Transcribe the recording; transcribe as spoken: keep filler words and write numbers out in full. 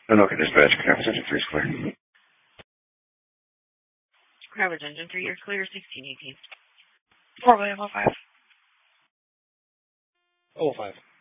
And okay, dispatch, Crabbage Engine three is clear. Crabbage Engine three, you're clear, sixteen eighteen. Fort William oh five. oh five.